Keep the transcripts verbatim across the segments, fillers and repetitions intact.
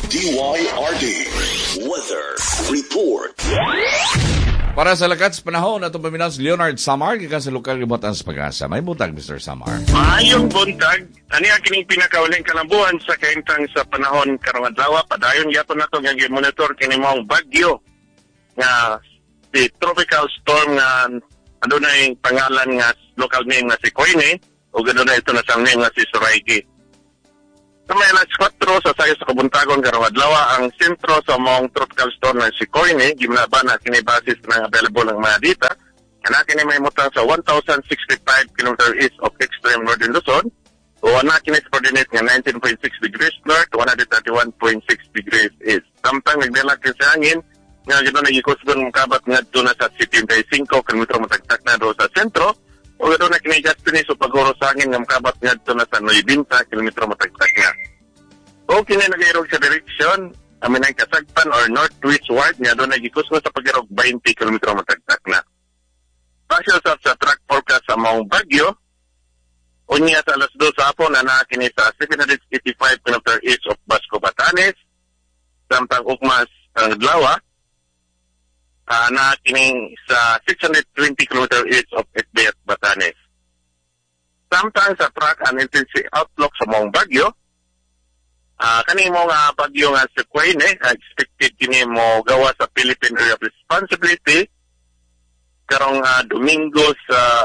D Y R D Weather Report. Para sa lakat sa panahon, atong paminaw si Leonard Samar, gikan sa lokal ributan sa Pag-asa. May butag, Mister Samar. Maayong buntag, ani kining pinakauling kalambuan sa kaintang sa panahon karong adlaw. Padayon gyapon nato nga gi-monitor kini maong bagyo nga si tropical storm nga adunay pangalan nga local name nga si Koine o adunay ito na sang name nga si Suraigi. Sa may alas kwatro sa sayo sa kabuntagon karong adlaw, ang sentro sa maong tropical storm nga si Koine gimlaban na kini basis ng available ng mga data. Ana kini may mutang sa one thousand sixty-five kilometers east of extreme northern Luzon o ana kini sa coordinate nga nineteen point six degrees north, one hundred thirty-one point six degrees east. Samtang nagdalag sa hangin nga gito nagikusgon mong kabat nga doon na sa seventy-five kilometers matagtak na doon sa sentro o gito na kini Justin so paguro sa hangin nga makabat nga doon na sa ninety kilometers matagtak na. O kini nagairog sa direksyon amin ang kasagpan or northwestward nga doon nagikusgon sa pagirog twenty kilometers matagtak na. Pasyo sa, sa track forecast sa maong bagyo, unya sa alas dos sa hapon na nakakini sa seven hundred eighty-five kilometers east of Basco, Batanes, samtang ukmas ang Adlaw, uh, nakakini sa six hundred twenty kilometers east of Etbeat, Batanes. Samtang sa track and intensity outlook sa maong bagyo, uh, kaning mo nga bagyo nga sa Quaine, uh, expected kini mo gawa sa Philippine Area of Responsibility, karong uh, Domingo sa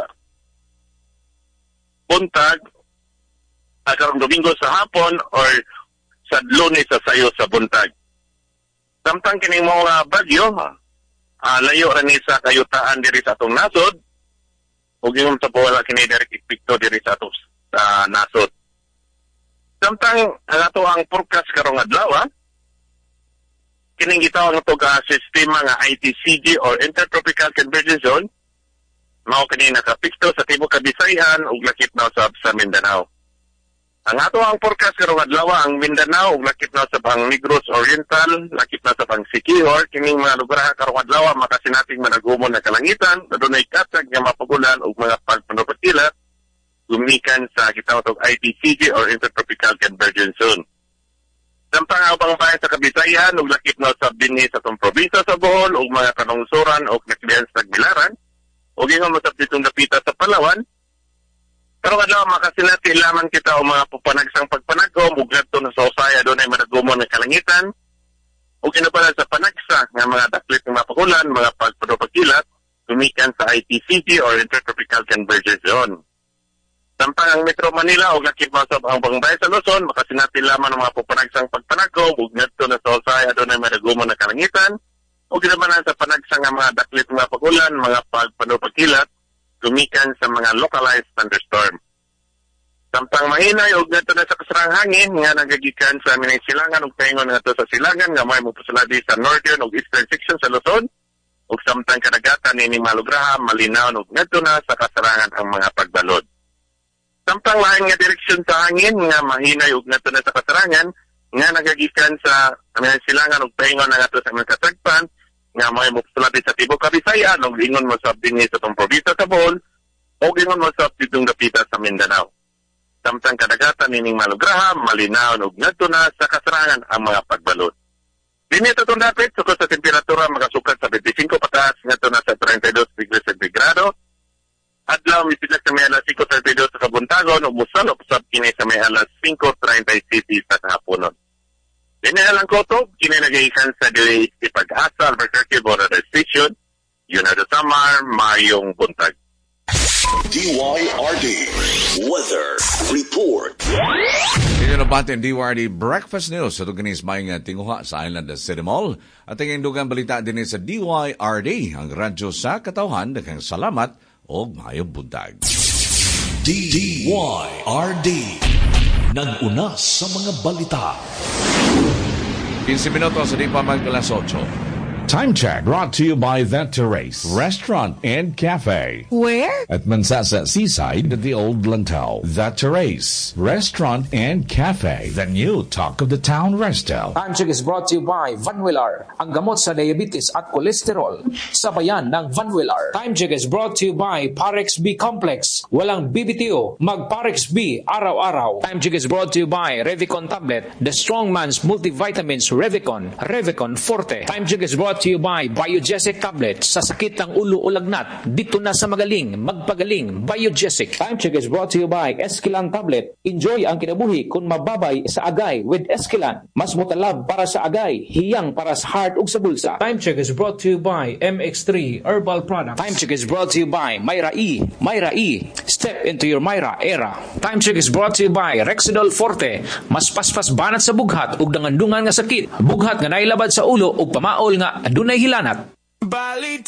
buntag, uh, karong Domingo sa hapon or sa Lunes sa sayo sa buntag. Samtang kining mga bagyo, uh, layo ra ni sa kayutaan diri sa atong nasod, ug yung sa wala kini direct epekto diri sa atong uh, nasod. Samtang ang ato ang forecast karong adlaw, kining gitawag ito ka sistema nga I T C G or Intertropical Convergence Zone, mao kini nakapikto sa tibuok Kabisayan ug lakip na sa, sa Mindanao. Ang ato ang forecast karong adlaw, ang Mindanao ug lakip na sa pang Negros Oriental, lakip na sa pang Siquijor, kining mga lugar karong adlaw makasinating managumon na kalangitan, adunay katag nga mapagulan ug mga pagpanupatila gumikan sa gitawag og I T C G or Intertropical Convergence Zone. Samtang ang bayan sa Kabisayan ug lakip na sa dinhi sa tong probinsya sa Bohol ug mga kanungsuran ug nakilian sa Tagbilaran ug ingon mo sa pitong dapita sa Palawan. Pero adlaw makasinati lamang kita o mga pupanagsang pagpanagom ug ngadto na sa Usaya dunay managumon nga kalangitan ug kinapala sa panagsa nga mga daklit nga mapagulan, mga pagpadupagkilat gumikan sa I T C G or Intertropical Convergence Zone. Samtang ang Metro Manila o lakip masab ang bangbayan sa Luzon, makasinati lamang ng mga pupanagsang pagpanagom ug ngadto na sa Usaya adunay madagumon na kalangitan ug ginabanan sa panagsang nga mga daklit nga pagulan, mga pagpanupagkilat gumikan sa mga localized thunderstorm. Samtang mahinay ug ngadto na sa kasarang hangin nga nagagikan sa minay silangan ug paingon ngadto sa silangan nga may mopusuladi sa northern ug eastern section sa Luzon ug samtang kadagatan ini malugraha malinaw ug ngadto na sa kasarangan ang mga pagbalod. Samtang lain nga direksyon sa hangin nga mahinay ug ngadto na sa kasarangan nga nagagikan sa mga silangan ug paingon na ngadto sa mga kasagpan nga may mopusuladi sa tibuok Kabisayan ug ingon mo sa dinhi sa tong probinsya sa Bohol ug ingon mo sa pitong dapita sa Mindanao. Samtang kadagatan ining malugraha malinaw ug ngadto na sa kasarangan ang mga pagbalod. Dinhi tatong dapit sukod sa temperatura makasukat sa twenty-five pataas ngadto na sa thirty-two degrees centigrado. Adlaw misidak sa may alas five thirty-two sa kabuntagon ug musalop usab kini sa may alas five thirty sa haponon. Dinhi lang ko to, kini nagahikan sa dili Pag-asa Albuquerque Border Station, Leonard Samar, mayong buntag. D Y R D Weather Report. Kaya nabatin D Y R D Breakfast News sa tuganis may nga tinguha sa Island City Mall at ang indugang balita din sa D Y R D, ang radyo sa katawhan. Daghang salamat o mayong buntag. D Y R D nag-una sa mga balita. fifteen minutos sa di pa mag alas eight. Time check brought to you by The Terrace Restaurant and Cafe. Where? At Mansasa Seaside at the Old Lantau. The Terrace Restaurant and Cafe. The new talk of the town resto. Time check is brought to you by Vanwillar, ang gamot sa diabetes at kolesterol. Sabayan ng Vanwillar. Time check is brought to you by Parex B Complex. Walang B B T O, mag Parex B araw-araw. Time check is brought to you by Revicon Tablet, the Strongman's Multivitamins Revicon, Revicon Forte. Time check is brought to you by Biogesic Tablet. Sa sakit ng ulo o lagnat, dito na sa magaling, magpagaling, Biogesic. Time check is brought to you by Esquilan Tablet. Enjoy ang kinabuhi kung mababay sa agay with Esquilan. Mas mutalab para sa agay, hiyang para sa heart ug sa bulsa. Time check is brought to you by M X three Herbal Products. Time check is brought to you by Myra E. Myra E. Step into your Myra era. Time check is brought to you by Rexidol Forte. Mas paspas banat sa bughat ug dangandungan nga sakit. Bughat nga nailabad sa ulo ug pamaol nga adunay hilanat.